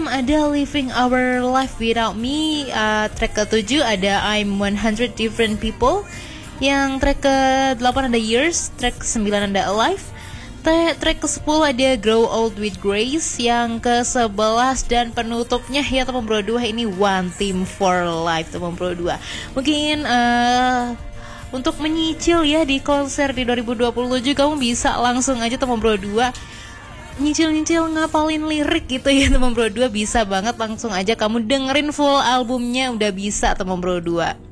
ke-6 ada Living Our Life Without Me. Track ke-7 ada I'm 100 Different People. Yang track ke-8 ada Years. Track ke-9 ada Alive. Track ke-10 ada Grow Old with Grace. Yang ke-11 dan penutupnya ya teman bro 2 ini One Team for Life teman bro 2. Mungkin untuk menyicil ya di konser di 2027 kamu bisa langsung aja teman bro 2 nyicil-nyicil ngapalin lirik gitu ya teman bro 2, bisa banget langsung aja kamu dengerin full albumnya udah bisa teman bro 2.